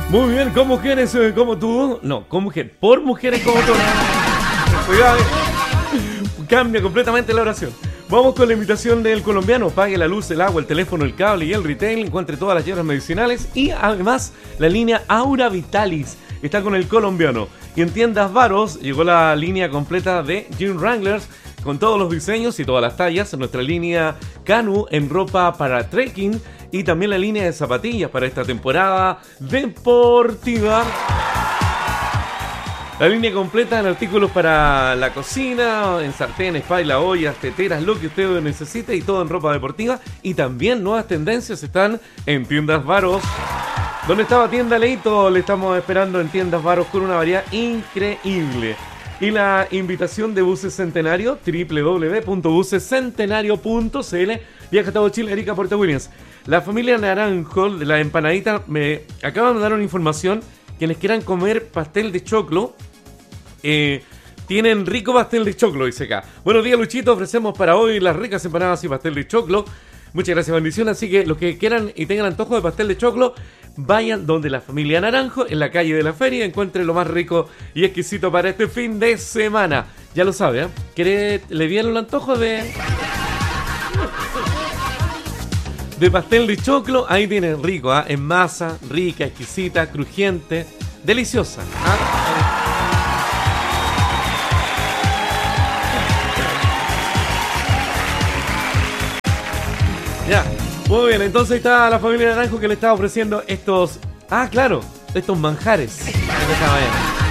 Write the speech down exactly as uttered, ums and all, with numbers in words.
Muy bien, con mujeres eh, como tú. No, con mujeres, por mujeres como tú. Cuidado, eh. Cambia completamente la oración. Vamos con la invitación del colombiano. Pague la luz, el agua, el teléfono, el cable y el retail. Encuentre todas las hierbas medicinales y además la línea Aura Vitalis está con el colombiano. Y en tiendas Varos llegó la línea completa de Jean Wranglers con todos los diseños y todas las tallas. Nuestra línea Canu en ropa para trekking y también la línea de zapatillas para esta temporada deportiva. La línea completa en artículos para la cocina, en sartenes, pailas, ollas, teteras, lo que usted necesite y todo en ropa deportiva. Y también nuevas tendencias están en tiendas Varos. ¿Dónde estaba Tienda Leito? Le estamos esperando en tiendas Varos con una variedad increíble. Y la invitación de Buses Centenario, doble u doble u doble u punto buses centenario punto c l. Viaja a todo Chile, Erika, Puerto Williams. La familia Naranjo de la empanadita me acaban de dar una información. Quienes quieran comer pastel de choclo, eh, tienen rico pastel de choclo, dice acá. Buenos días, Luchito, ofrecemos para hoy las ricas empanadas y pastel de choclo. Muchas gracias, bendición. Así que los que quieran y tengan antojo de pastel de choclo, vayan donde la familia Naranjo, en la calle de la feria, encuentren lo más rico y exquisito para este fin de semana. Ya lo sabe, ¿eh? ¿Quiere, le viene el antojo de... de pastel de choclo? Ahí tienen rico, ¿ah? ¿eh? En masa, rica, exquisita, crujiente, deliciosa. ¿ah? Ya, muy bien, entonces está la familia Naranjo que le está ofreciendo estos... Ah, claro, estos manjares. Déjame ver.